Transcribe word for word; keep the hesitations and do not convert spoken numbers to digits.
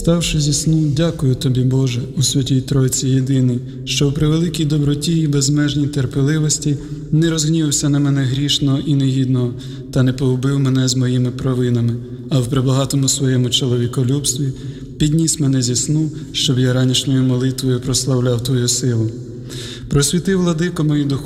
Вставши зі сну, дякую Тобі, Боже, у Святій Тройці єдиний, що в превеликій доброті і безмежній терпеливості не розгнівався на мене грішного і негідного, та не погубив мене з моїми провинами, а в пребагатому своєму чоловіколюбстві підніс мене зі сну, щоб я ранішньою молитвою прославляв Твою силу. Просвіти, владико, мої духовні